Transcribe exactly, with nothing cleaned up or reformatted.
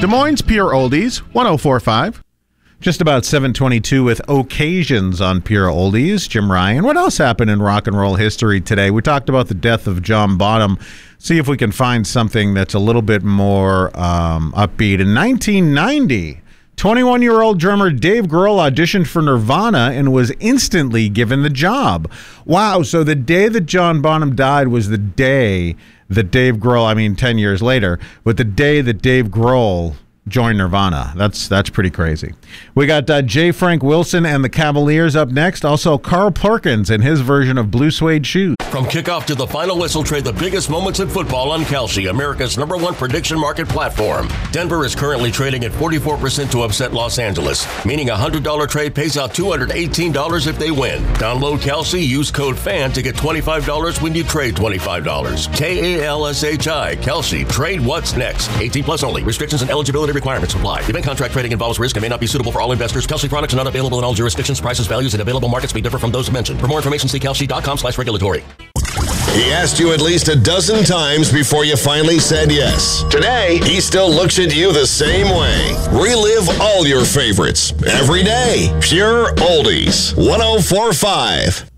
Des Moines Pure Oldies, one oh four point five. Just about seven twenty-two with Occasions on Pure Oldies. Jim Ryan. What else happened in rock and roll history today? We talked about the death of John Bonham. See if we can find something that's a little bit more um, upbeat. In nineteen ninety, twenty-one-year-old drummer Dave Grohl auditioned for Nirvana and was instantly given the job. Wow, so the day that John Bonham died was the day that Dave Grohl, I mean ten years later, but the day that Dave Grohl joined Nirvana. That's that's pretty crazy. We got uh, J. Frank Wilson and the Cavaliers up next. Also, Carl Perkins and his version of Blue Suede Shoes. From kickoff to the final whistle, trade the biggest moments in football on Kalshi, America's number one prediction market platform. Denver is currently trading at forty-four percent to upset Los Angeles, meaning a one hundred dollars trade pays out two hundred eighteen dollars if they win. Download Kalshi, use code FAN to get twenty-five dollars when you trade twenty-five dollars. K A L S H I, Kalshi. Trade what's next. eighteen plus only. Restrictions and eligibility requirements apply. Event contract trading involves risk and may not be suitable for all investors. Kalshi products are not available in all jurisdictions. Prices, values, and available markets may differ from those mentioned. For more information, see kalshi.com slash regulatory. He asked you at least a dozen times before you finally said yes. Today, he still looks at you the same way. Relive all your favorites every day. Pure Oldies, one oh four point five.